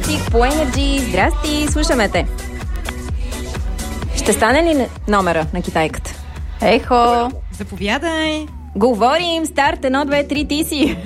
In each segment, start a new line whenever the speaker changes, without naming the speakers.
Артик по Energy. Здрасти, слушаме те. Ще стане ли номера на китайката? Ехо!
Заповядай!
Говорим, старт, 1, 2, 3, ти си!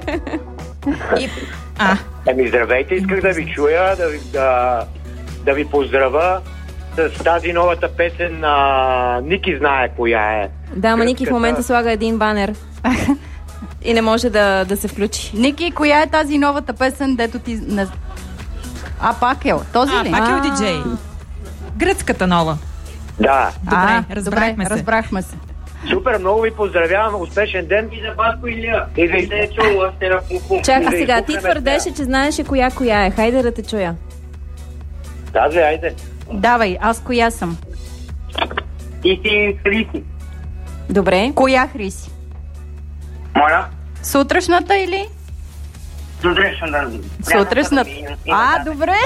Здравейте, исках да ви чуя, да ви поздравя с тази новата песен на Ники знае коя е.
Да, ма Ники в момента слага един банер и не може да се включи.
Ники, коя е тази новата песен, дето ти... Апакел, този ли?
Апакел диджей. Гръцката нова.
Да.
Добре, разбрахме се.
Супер, много ви поздравявам, успешен ден. И за Баско Илия. И да се чула, сте на пуху.
Чакай сега, ти твърдеше, че знаеше коя е. Хайде да те чуя.
Да, айде.
Давай, аз коя съм?
И ти Хриси.
Добре.
Коя Хриси?
Моля?
Сутрешната или? Сутрешната. Добре.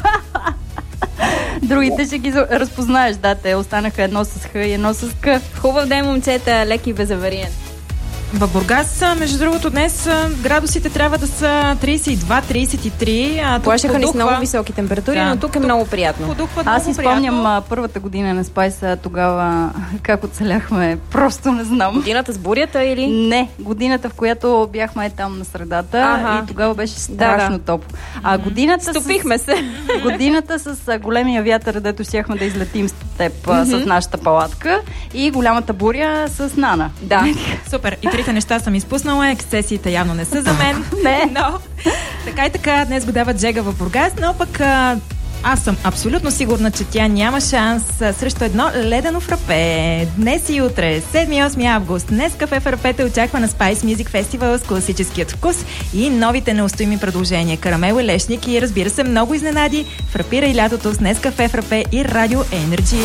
Другите ще ги разпознаеш, да, те останаха едно с Х и едно с К.
Хубав ден, момчета, леки безавариен.
В Бургас, между другото, днес градусите трябва да са 32-33.
Плашеха ни с много високи температури, но тук е много приятно.
Аз си спомням първата година на Спайса, тогава как оцеляхме, просто не знам.
Годината с бурята или?
Не, годината, в която бяхме там на средата и тогава беше страшно топло. А годината
стопихме се.
Годината с големия вятър, дето щяхме да излетим с теб с нашата палатка и голямата буря с Нана.
Да.
Супер. И трите неща съм изпуснала. Ексцесиите явно не са за мен.
Не.
Но така и така днес го дават Джега в Бургас, но пък аз съм абсолютно сигурна, че тя няма шанс срещу едно ледено фрапе. Днес и утре, 7-8 август, днес Кафе Фрапе учаква на Spice Music Festival с класическият вкус и новите неустоими предложения. Карамел и лешник и разбира се много изненади. Фрапира и лятото с днес Кафе Фрапе и Радио Energy.